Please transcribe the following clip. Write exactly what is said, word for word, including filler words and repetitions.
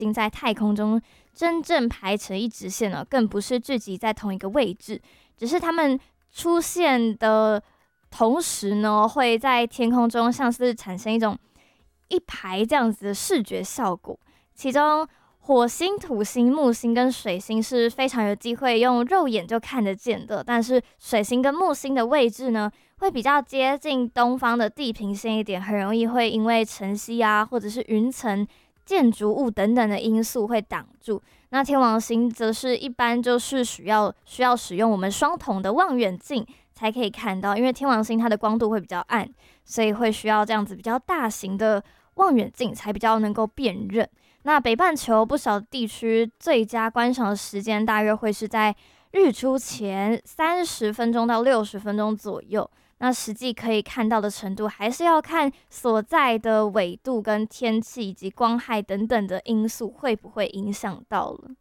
星在太空中真正排成一直线呢，更不是聚集在同一个位置，只是它们出现的同时呢，会在天空中像是产生一种一排这样子的视觉效果。其中火星、土星、木星跟水星是非常有机会用肉眼就看得见的，但是水星跟木星的位置呢，会比较接近东方的地平线一点，很容易会因为晨曦啊，或者是云层、建筑物等等的因素会挡住。那天王星则是一般就是需要需要使用我们双筒的望远镜才可以看到，因为天王星它的光度会比较暗，所以会需要这样子比较大型的望远镜才比较能够辨认。那北半球不少地区最佳观赏的时间大约会是在日出前三十分钟到六十分钟左右。那实际可以看到的程度，还是要看所在的纬度跟天气以及光害等等的因素会不会影响到了。